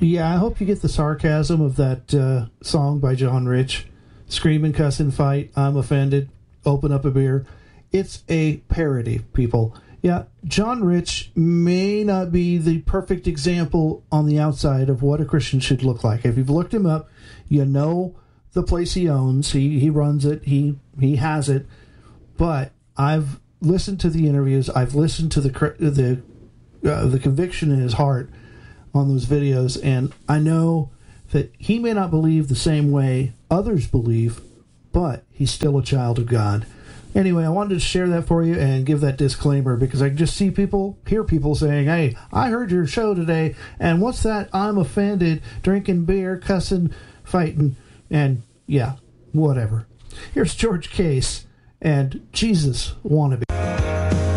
Yeah, I hope you get the sarcasm of that song by John Rich. Scream and cuss and fight. I'm offended. Open up a beer. It's a parody, people. Yeah, John Rich may not be the perfect example on the outside of what a Christian should look like. If you've looked him up, you know the place he owns. He runs it. He has it. But I've listened to the interviews. I've listened to the conviction in his heart on those videos, and I know that he may not believe the same way others believe, but he's still a child of God. Anyway, I wanted to share that for you and give that disclaimer, because I just hear people saying, hey, I heard your show today, and what's that? I'm offended, drinking beer, cussing, fighting, and yeah, whatever. Here's George Case and Jesus Wannabe.